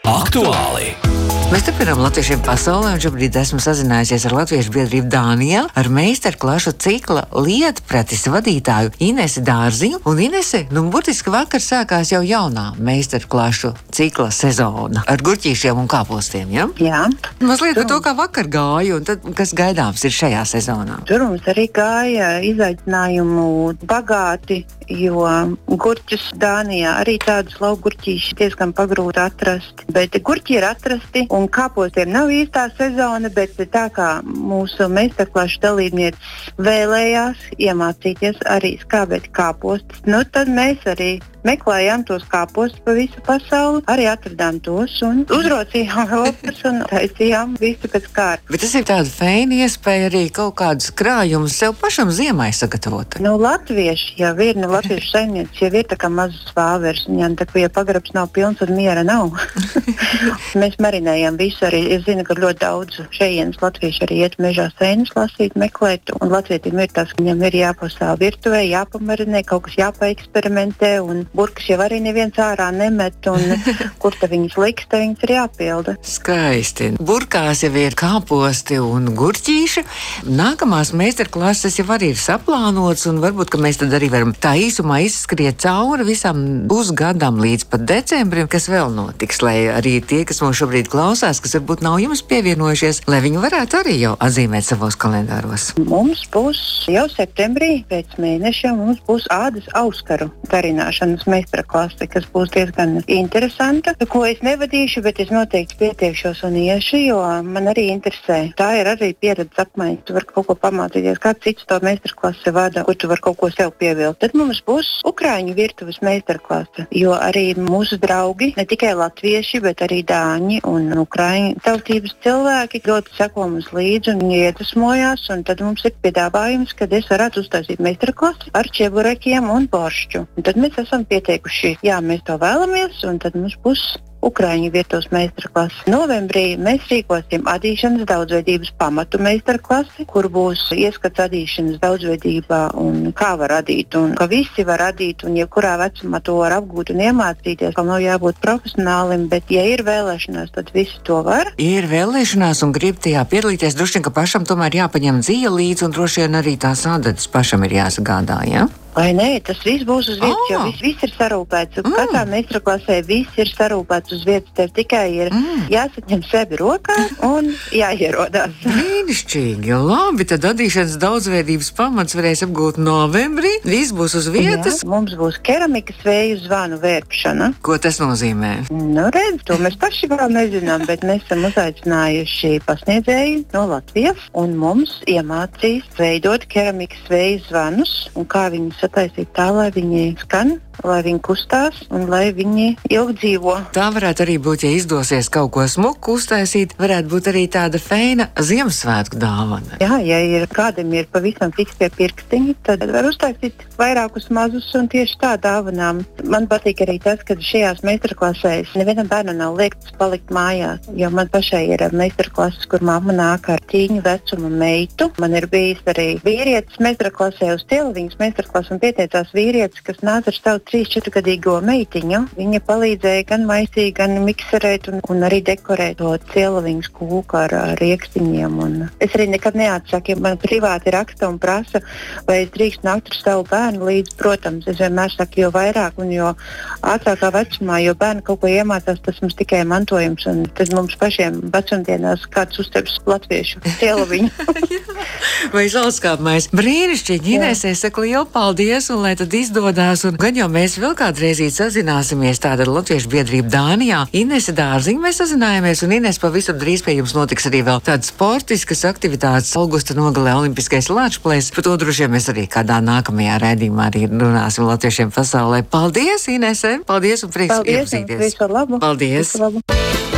Aktuāli! Mēs turpinām latviešiem pasaulē, un šobrīd esmu sazinājusies ar Latviešu biedrību Dānijā, ar meistarklašu cikla lietpratis vadītāju Inesi Dārziņu. Un Inese, burtiski vakar sākās jau jaunā meistarklašu cikla sezona ar gurķīšiem un kāpostiem, ja? Jā. Mazliet par to, kā vakar gāja, un tad, kas gaidāms ir šajā sezonā? Tur mums arī gāja izaicinājumu bagāti, jo gurķus Dānijā arī tādus laukgurķīšus diezgan pagrūti atrast. Bet gurķi ir atrasti, un kāpostiem nav īstā sezona, bet tā kā mūsu meistarklašu dalībnieces vēlējās iemācīties arī skābēt kāpostus, tad mēs arī meklējām tos kāpostus pa visu pasauli, arī atradām tos un uzrocījām rokas un taisījām visu pēc kārtas. Bet tas ir tāda feina iespēja arī kaut kādus krājumus sev pašam ziemai sagatavot. Latvieši jau ir, latviešu saimnieks jau ir tā kā mazas vāveres, viņām tā kā, ja pagrabs nav pilns, tad miera nav. Mēs marinējam visu arī. Es zinu, ka ļoti daudz šejienes latvieši arī iet mežā sēnes lasīt, meklēt, un latvietim ir tas, ka viņam ir jāpastāv virtuvē, jāpamarinē, kaut kas jāpaeksperimentē, un burkas jau arī neviens ārā nemet, un kur te viņas liks, te viņas ir jāpilda. Skaisti. Burkās jau ir kāposti un gurķīši. Nākamās meistarklases jau arī ir saplānotas, un varbūt, ka mēs tad arī varam tā īsumā izskriet cauri visam pusgadam līdz pat decembrim, kas vēl notiks, lai arī tie, kas mums šobrīd klausās, kas varbūt nav jums pievienojušies, lai viņi varētu arī jau atzīmēt savos kalendāros. Mums būs jau septembrī, pēc mēneša, mums būs ādas auskaru darināšanas meistarklase, kas būs diezgan interesanta, ko es nevadīšu, bet es noteikti pietiekšos un iešu, jo man arī interesē. Tā ir arī pieredze apmaiņa. Tu vari kaut ko pamācīties, kā cits to meistarklase vada, kur tu vari kaut ko sev pievilkt. Tad mums būs ukraiņu virtuves meistarklase, jo arī mūsu draugi, ne tikai latvieši, bet arī dāņi un ukraiņu tautības cilvēki ļoti seko mums līdzi un iedvesmojās, un tad mums ir piedāvājums, kad es varētu uztaisīt meistarklasi ar čeburekiem un boršķu. Un tad mēs esam pieteikuši, jā, mēs to vēlamies, un tad mums būs Ukraiņu virtuves meistarklase. Novembrī mēs rīkosim adīšanas daudzveidības pamatu meistarklasi, kur būs ieskats adīšanas daudzveidībā un kā var adīt, un ka visi var adīt, un jebkurā vecumā to var apgūt un iemācīties, kam nav jābūt profesionālim, bet ja ir vēlēšanās, tad visi to var. Ja ir vēlēšanās un grib tajā piedalīties, droši vien, ka pašam tomēr jāpaņem dzīve līdzi, un droši vien arī tās ādetes pašam ir jāsagādā, ja? Vai nē, tas viss būs uz vietas, jo viss ir sarūpēts. Katrā meistarklasē viss ir sarūpēts uz vietas. Tev tikai ir jāsaņem sevi rokā un jāierodās. Brīnišķīgi, labi. Tad adīšanas daudzveidības pamats varēs apgūt novembrī. Viss būs uz vietas. Jā, mums būs keramikas vēju zvanu vērpšana. Ko tas nozīmē? Redz, to mēs paši vēl nezinām, bet mēs esam uzaicinājuši pasniedzēju no Latvijas, un mums iemācīs veidot keramikas vēju zvanus un kā viņus sataisīt tā, lai viņi skan, lai viņi kustās un lai viņi ilgi dzīvo. Tā varētu arī būt, ja izdosies kaut ko smuku uztaisīt, varētu būt arī tāda feina Ziemassvētku dāvana. Jā, ja ir kādam ir pavisam fikstie pirkstiņi, tad var uztaisīt vairākus mazus un tieši tā dāvanām. Man patīk arī tas, ka šajās meistarklasēs nevienam bērnam nav liekts palikt mājās, jo man pašai ir meistarklases, kur mamma nāk ar tīņu vecuma meitu. Man ir bijis arī vīrietis meistarklasē uz Tielaviņas meistarklases un pieteicās vīrietis, kas nāca ar savu 3-4-gadīgo meitiņu. Viņa palīdzēja gan maisīt, gan mikserēt un arī dekorēt to Tielaviņas kūku ar riekstiņiem. Un es arī nekad neatsaku, ja man privāti raksta un prasa, vai es drīkst nākt ar savu bērnu līdzi. Protams, es vienmēr saku, jo vairāk un jo ātrākā vecumā, jo bērni kaut ko iemācās, tas mums tikai mantojums. Un tad mums pašiem vecumdienās kāds uztevs latviešu Tielaviņu. Vai salskāpmais. Brīnišķīgi, Inese, es saku lielu paldies, un lai tad izdodās, un gan jau mēs vēl kādreizīt sazināsimies tāda Latviešu biedrība Dānijā. Inese Dārziņa mēs sazinājāmies, un Ines pavisam drīz pie jums notiks arī vēl tādas sportiskas aktivitātes augusta nogalē Olimpiskais lāčplēs. Par to droši vien mēs arī kādā nākamajā raidījumā arī runāsim latviešiem pasaulē. Paldies, Inese! Paldies un prieks iepazīties! Visu labu! Paldies! Visu labu.